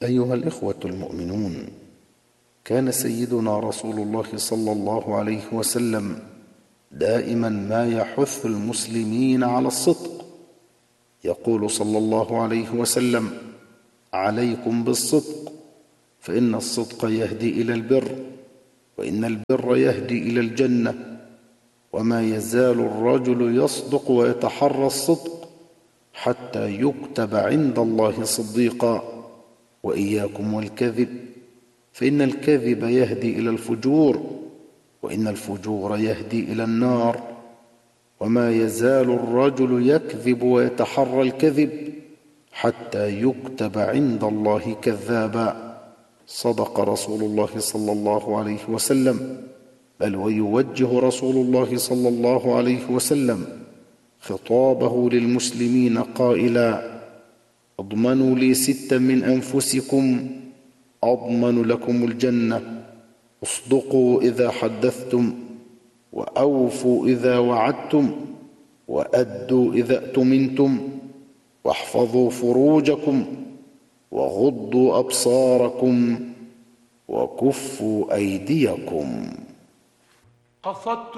أيها الإخوة المؤمنون، كان سيدنا رسول الله صلى الله عليه وسلم دائما ما يحث المسلمين على الصدق. يقول صلى الله عليه وسلم: عليكم بالصدق، فإن الصدق يهدي إلى البر، وإن البر يهدي إلى الجنة، وما يزال الرجل يصدق ويتحرى الصدق حتى يكتب عند الله صديقا. وإياكم والكذب، فإن الكذب يهدي إلى الفجور، وإن الفجور يهدي إلى النار. وما يزال الرجل يكذب ويتحرى الكذب حتى يكتب عند الله كذابا. صدق رسول الله صلى الله عليه وسلم، بل ويوجه رسول الله صلى الله عليه وسلم خطابه للمسلمين قائلا: اضمنوا لي 6 من أنفسكم أضمن لكم الجنة: اصدقوا إذا حدثتم، وأوفوا إذا وعدتم، وأدوا إذا اؤتمنتم، واحفظوا فروجكم، وغضوا أبصاركم، وكفوا أيديكم. قصدت